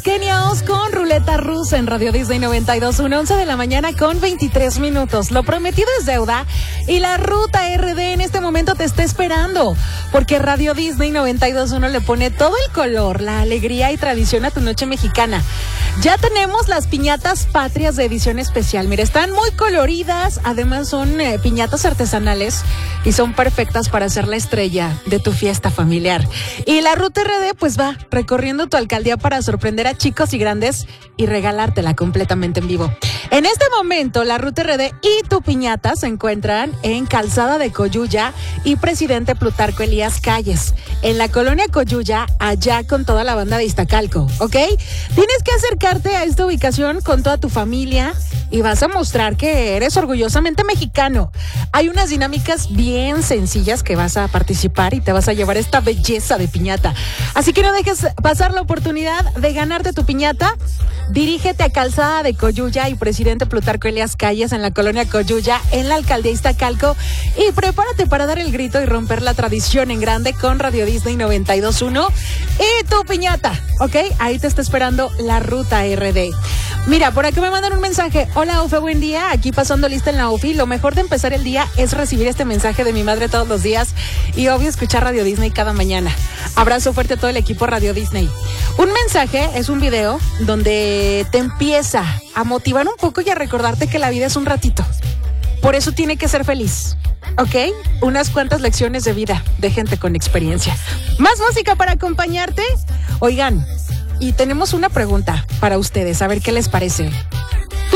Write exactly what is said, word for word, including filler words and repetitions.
Kenia Os con Ruleta Rusa en Radio Disney noventa y dos punto uno, once de la mañana con veintitrés minutos. Lo prometido es deuda y la Ruta R D en este momento te está esperando, porque Radio Disney noventa y dos punto uno le pone todo el color, la alegría y tradición a tu noche mexicana. Ya tenemos las piñatas patrias de edición especial. Mira, están muy coloridas, además son eh, piñatas artesanales y son perfectas para ser la estrella de tu fiesta familiar. Y la Ruta R D pues va recorriendo tu alcaldía para sorprender a chicos y grandes y regalártela completamente en vivo. En este momento, la Ruta R D y tu piñata se encuentran en Calzada de Coyuya y Presidente Plutarco Elías Calles, en la colonia Coyuya, allá con toda la banda de Iztacalco, ¿ok? Tienes que acercarte a esta ubicación con toda tu familia y vas a mostrar que eres orgullosamente mexicano. Hay unas dinámicas bien sencillas que vas a participar y te vas a llevar esta belleza de piñata. Así que no dejes pasar la oportunidad de ganarte tu piñata. Dirígete a Calzada de Coyuya y Presidente Plutarco Elías Calles en la colonia Coyuya, en la alcaldía Iztacalco, y prepárate para dar el grito y romper la tradición en grande con Radio Disney noventa y dos punto uno y tu piñata, ¿ok? Ahí te está esperando la Ruta R D. Mira, por aquí me mandan un mensaje. Hola, Ofe, buen día. Aquí pasando lista en la Ofi. Lo mejor de empezar el día es recibir este mensaje de mi madre todos los días y obvio escuchar Radio Disney cada mañana. Abrazo fuerte a todo el equipo Radio Disney. Un mensaje es un video donde te empieza a motivar un poco y a recordarte que la vida es un ratito. Por eso tiene que ser feliz, ¿ok? Unas cuantas lecciones de vida de gente con experiencia. Más música para acompañarte. Oigan, y tenemos una pregunta para ustedes, a ver qué les parece.